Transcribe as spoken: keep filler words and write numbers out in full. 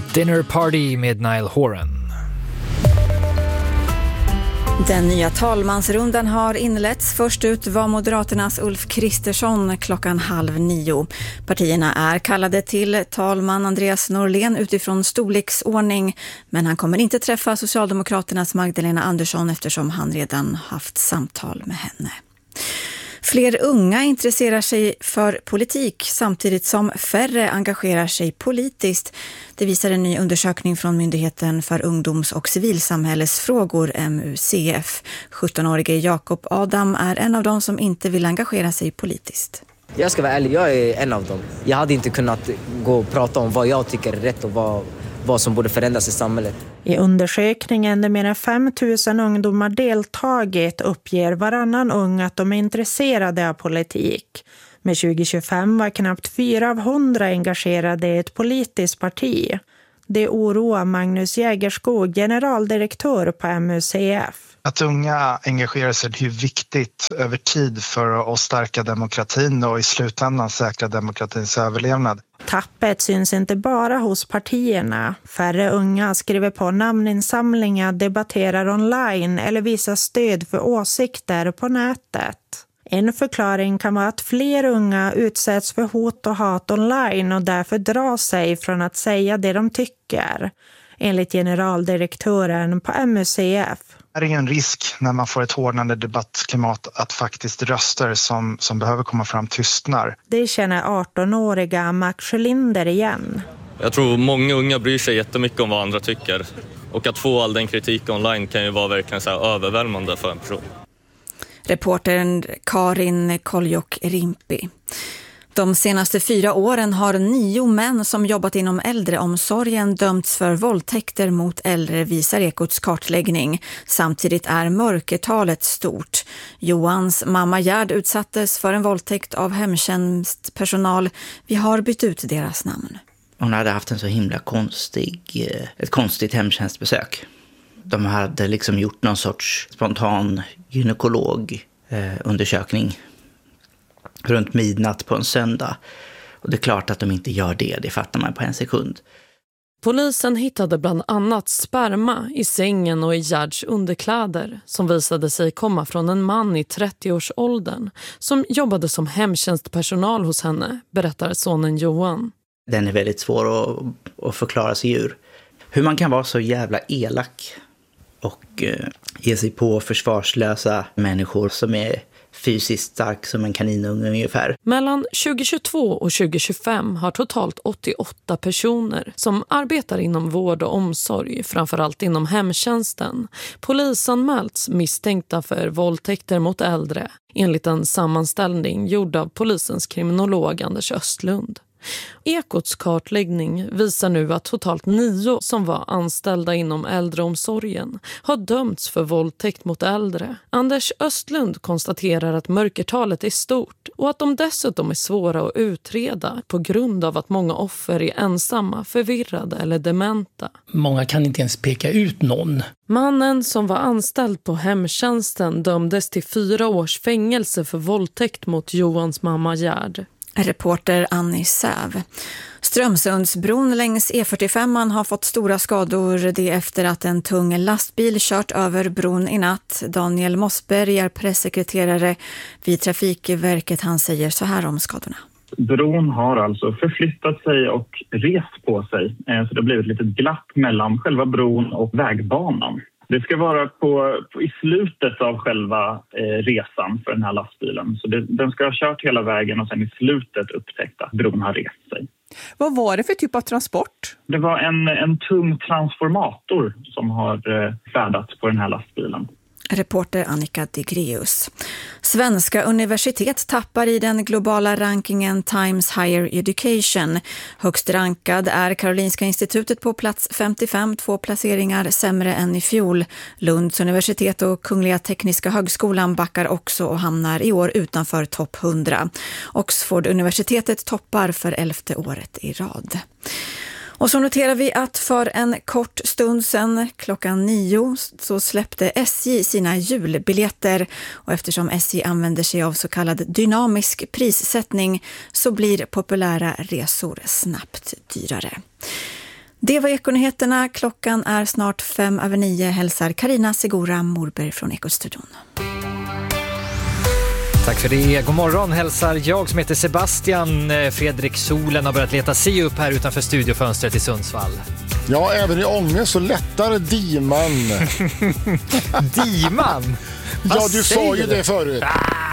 Dinner Party med Niall Horan. Den nya talmansrundan har inletts. Först ut var Moderaternas Ulf Kristersson klockan halv nio. Partierna är kallade till talman Andreas Norlén utifrån storleksordning, men han kommer inte träffa Socialdemokraternas Magdalena Andersson eftersom han redan haft samtal med henne. Fler unga intresserar sig för politik samtidigt som färre engagerar sig politiskt. Det visar en ny undersökning från Myndigheten för ungdoms- och civilsamhällesfrågor M U C F. sjuttonårige Jakob Adam är en av dem som inte vill engagera sig politiskt. Jag ska vara ärlig, jag är en av dem. Jag hade inte kunnat gå och prata om vad jag tycker är rätt och vad, vad som borde förändras i samhället. I undersökningen där mer än fem tusen ungdomar deltagit uppger varannan ung att de är intresserade av politik. Med tjugo tjugofem var knappt fyra av hundra engagerade i ett politiskt parti. Det oroar Magnus Jägerskog, generaldirektör på M U C F. Att unga engagerar sig är viktigt över tid för att stärka demokratin och i slutändan säkra demokratins överlevnad. Tappet syns inte bara hos partierna. Färre unga skriver på namninsamlingar, debatterar online eller visar stöd för åsikter på nätet. En förklaring kan vara att fler unga utsätts för hot och hat online och därför drar sig från att säga det de tycker, enligt generaldirektören på M U C F. Det är en risk när man får ett hårdnande debattklimat att faktiskt röster som, som behöver komma fram tystnar. Det känner arton-åriga Max Sjölinder igen. Jag tror många unga bryr sig jättemycket om vad andra tycker. Och att få all den kritik online kan ju vara verkligen så här överväldigande för en person. Reportern Karin Koljok-Rimpi. De senaste fyra åren har nio män som jobbat inom äldreomsorgen dömts för våldtäkter mot äldre, visar Ekots kartläggning. Samtidigt är mörkertalet stort. Johans mamma Gerd utsattes för en våldtäkt av hemtjänstpersonal. Vi har bytt ut deras namn. Hon hade haft en så himla konstig, ett konstigt hemtjänstbesök. De hade liksom gjort någon sorts spontan gynekolog-undersökning runt midnatt på en söndag. Och det är klart att de inte gör det, det fattar man på en sekund. Polisen hittade bland annat sperma i sängen och i Gerds underkläder som visade sig komma från en man i trettioårsåldern som jobbade som hemtjänstpersonal hos henne, berättar sonen Johan. Den är väldigt svår att, att förklara sig ur. Hur man kan vara så jävla elak och eh, ge sig på försvarslösa människor som är fysiskt stark som en kaninunge ungefär. Mellan tjugo tjugotvå och tjugo tjugofem har totalt åttioåtta personer som arbetar inom vård och omsorg, framförallt inom hemtjänsten, polisanmälts misstänkta för våldtäkter mot äldre, enligt en sammanställning gjord av polisens kriminolog Anders Östlund. Ekots kartläggning visar nu att totalt nio som var anställda inom äldreomsorgen har dömts för våldtäkt mot äldre. Anders Östlund konstaterar att mörkertalet är stort och att de dessutom är svåra att utreda på grund av att många offer är ensamma, förvirrade eller dementa. Många kan inte ens peka ut någon. Mannen som var anställd på hemtjänsten dömdes till fyra års fängelse för våldtäkt mot Johans mamma Gerd. Reporter Annie Säv. Strömsundsbron längs E fyrtiofem har fått stora skador det efter att en tung lastbil kört över bron i natt. Daniel Mossberg är pressekreterare vid Trafikverket. Han säger så här om skadorna. Bron har alltså förflyttat sig och rest på sig. Så det har blivit ett litet glapp mellan själva bron och vägbanan. Det ska vara på, på, i slutet av själva eh, resan för den här lastbilen. Så det, den ska ha kört hela vägen och sen i slutet upptäckt att bron har rest sig. Vad var det för typ av transport? Det var en, en tung transformator som har eh, färdats på den här lastbilen. Reporter Annika Digreus. Svenska universitet tappar i den globala rankingen Times Higher Education. Högst rankad är Karolinska institutet på plats femtiofem, två placeringar sämre än i fjol. Lunds universitet och Kungliga Tekniska högskolan backar också och hamnar i år utanför topp hundra. Oxford-universitetet toppar för elfte året i rad. Och så noterar vi att för en kort stund sedan, klockan nio, så släppte S J sina julbiljetter. Och eftersom S J använder sig av så kallad dynamisk prissättning så blir populära resor snabbt dyrare. Det var Ekonyheterna. Klockan är snart fem över nio. Hälsar Karina Segura Morberg från Ekostudion. Tack för det. God morgon hälsar jag som heter Sebastian. Fredrik Solen har börjat leta sig upp här utanför studiofönstret i Sundsvall. Ja, även i Ånge så lättar diman. Diman? Ja, du sa ju det förut. Ah!